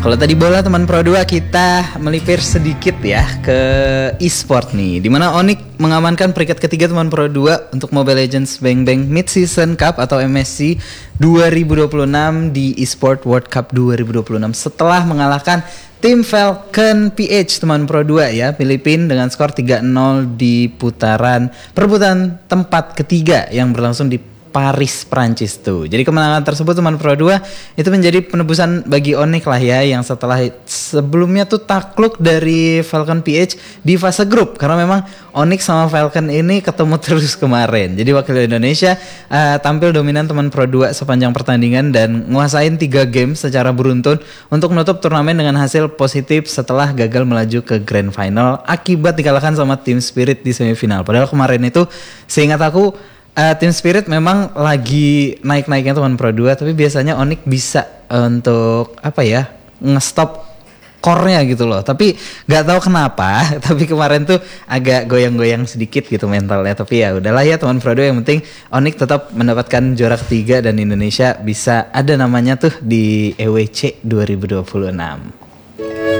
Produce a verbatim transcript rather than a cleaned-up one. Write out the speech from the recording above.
Kalau tadi bola teman Pro dua, kita melipir sedikit ya ke e-sport nih, dimana Onyx mengamankan peringkat ketiga teman Pro dua untuk Mobile Legends Bang Bang Mid Season Cup atau M S C dua ribu dua puluh enam di eSport World Cup dua ribu dua puluh enam setelah mengalahkan tim Falcon P H teman Pro dua ya, Filipina dengan skor tiga nol di putaran perebutan tempat ketiga yang berlangsung di Paris, Prancis tuh. Jadi kemenangan tersebut teman Pro dua itu menjadi penebusan bagi Onyx lah ya, yang setelah sebelumnya tuh takluk dari Falcon P H di fase grup, karena memang Onyx sama Falcon ini ketemu terus kemarin. Jadi wakil Indonesia uh, tampil dominan teman Pro dua sepanjang pertandingan dan nguasain tiga game secara beruntun untuk menutup turnamen dengan hasil positif setelah gagal melaju ke Grand Final akibat dikalahkan sama Team Spirit di semifinal. Padahal kemarin itu seingat aku Uh, Team Spirit memang lagi naik-naiknya teman Pro dua, tapi biasanya Onyx bisa uh, untuk apa ya, nge-stop core-nya gitu loh. Tapi nggak tahu kenapa, tapi kemarin tuh agak goyang-goyang sedikit gitu mentalnya. Tapi ya udahlah ya teman Pro dua, yang penting Onyx tetap mendapatkan juara ketiga dan Indonesia bisa ada namanya tuh di E W C dua ribu dua puluh enam.